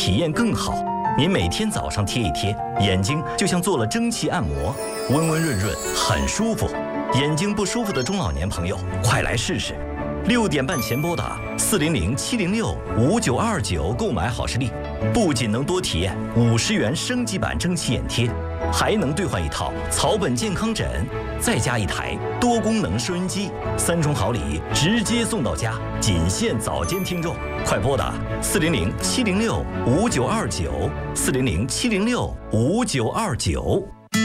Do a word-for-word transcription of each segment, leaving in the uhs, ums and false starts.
体验更好。您每天早上贴一贴，眼睛就像做了蒸汽按摩，温温润润，很舒服。眼睛不舒服的中老年朋友，快来试试。六点半前拨打四零零七零六五九二九购买好视力，不仅能多体验五十元升级版蒸汽眼贴，还能兑换一套草本健康枕，再加一台多功能收音机，三重好礼直接送到家，仅限早间听众。快拨打四零零七零六五九二九四零零七零六五九二九。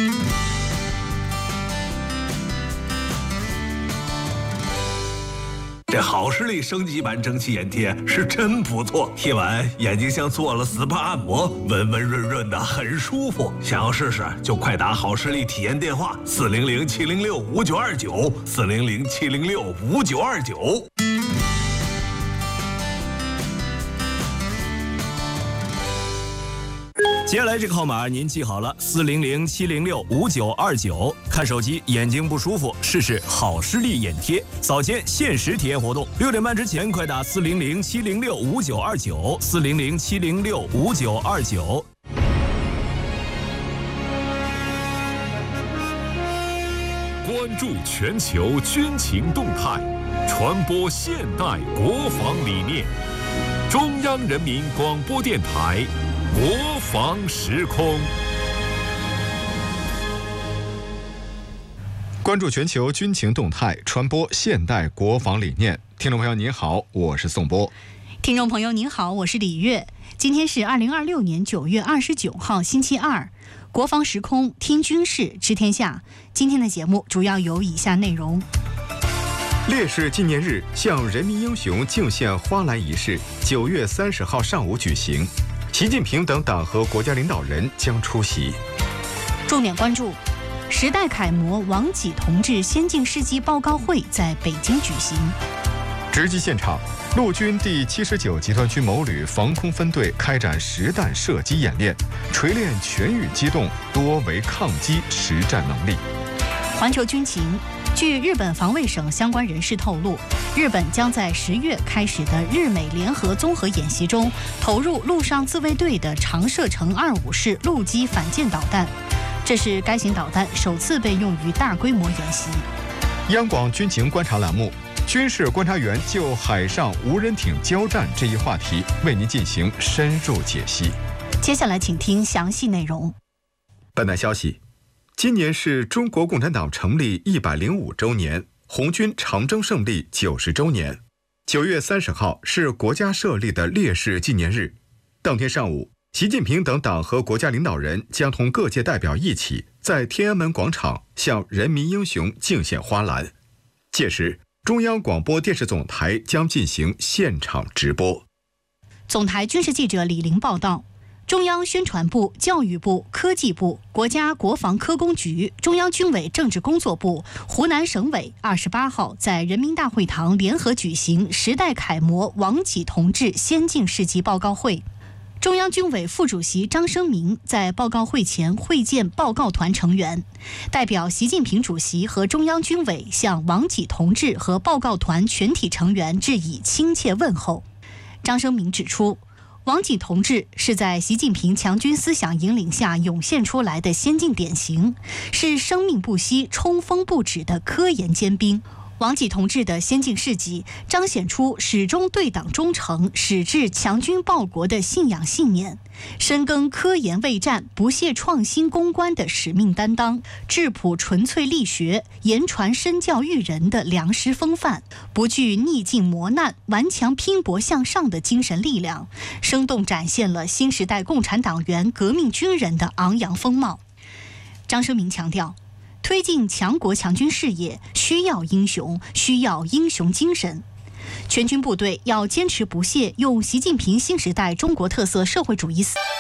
这好视力升级版蒸汽眼贴是真不错，贴完眼睛像做了 S P A 按摩，温温润润的，很舒服。想要试试就快打好视力体验电话四零零七零六五九二九四零零七零六五九二九。 接下来这个号码您记好了，四零零七零六五九二九。看手机眼睛不舒服，试试好视力眼贴，早间限时体验活动，六点半之前快打四零零七零六五九二九四零零七零六五九二九。 关注全球军情动态，传播现代国防理念。中央人民广播电台。国防时空， 关注全球军情动态，传播现代国防理念。听众朋友您好，我是宋波。 听众朋友您好，我是李月。今天是二零二六年九月二十九号，星期二。国防时空，听军事，知天下。今天的节目主要有以下内容： 烈士纪念日向人民英雄敬献花篮仪式，九月三十号上午举行。习近平等党和国家领导人将出席。 重点关注：时代楷模王启同志先进事迹报告会在北京举行。 直击现场，陆军第七十九集团军某旅防空分队开展实弹射击演练，锤炼全域机动、多维抗击实战能力。 环球军情。据日本防卫省相关人士透露，日本将在十月开始的日美联合综合演习中投入陆上自卫队的长射程二五式陆基反舰导弹，这是该型导弹首次被用于大规模演习。 央广军情观察栏目，军事观察员就海上无人艇交战这一话题为您进行深入解析。 接下来请听详细内容。 本台消息，今年是中国共产党成立一百零五周年，红军长征胜利九十周年。九月三十号是国家设立的烈士纪念日。当天上午，习近平等党和国家领导人将同各界代表一起在天安门广场向人民英雄敬献花篮。届时，中央广播电视总台将进行现场直播。 总台军事记者李玲报道。中央宣传部、教育部、科技部、国家国防科工局、中央军委政治工作部、湖南省委二十八号在人民大会堂联合举行时代楷模王启同志先进事迹报告会。中央军委副主席张生明在报告会前会见报告团成员，代表习近平主席和中央军委向王启同志和报告团全体成员致以亲切问候。张生明指出，王启同志是在习近平强军思想引领下涌现出来的先进典型，是生命不息、冲锋不止的科研尖兵。王启同志的先进事迹彰显出始终对党忠诚、矢志强军报国的信仰信念，深耕科研卫战、不懈创新攻关的使命担当，质朴纯粹力学、言传身教育人的良师风范，不惧逆境磨难、顽强拼搏向上的精神力量，生动展现了新时代共产党员革命军人的昂扬风貌。张生明强调，推进强国强军事业需要英雄，需要英雄精神。全军部队要坚持不懈，用习近平新时代中国特色社会主义思